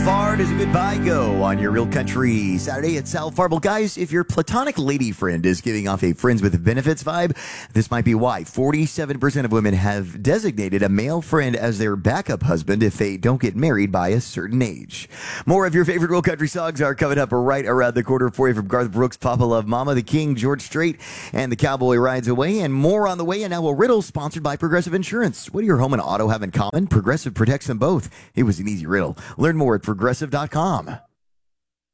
far does a goodbye go on your Real Country Saturday at Sal Farble? Guys, if your platonic lady friend is giving off a friends with benefits vibe, this might be why. 47% of women have designated a male friend as their backup husband if they don't get married by a certain age. More of your favorite Real Country songs are coming up right around the corner for you from Garth Brooks, Papa Love Mama, The King, George Strait, and The Cowboy Rides Away, and more on the way. And now a riddle sponsored by Progressive Insurance. What do your home and auto have in common? Progressive protects them both. It was an easy riddle. Learn more at Progressive.com.